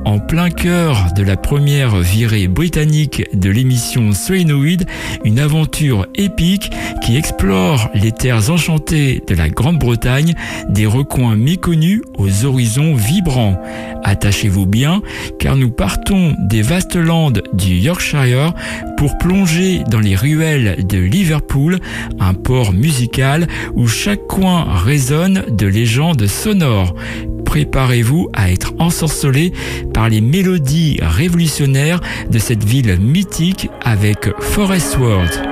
en plein cœur de la première virée britannique de l'émission Solenoid, une aventure épique qui explore les terres enchantées de la Grande-Bretagne, des recoins méconnus aux horizons vibrants. Attachez-vous bien, car nous partons des vastes landes du Yorkshire pour plonger dans les ruelles de Liverpool, un port musical où chaque coin résonne de légendes sonores. Préparez-vous à être ensorcelé par les mélodies révolutionnaires de cette ville mythique avec Forest World.